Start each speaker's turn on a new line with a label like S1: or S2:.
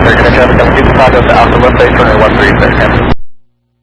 S1: American Air traffic, I'm keeping contact to Alpha West Bay, turning 136.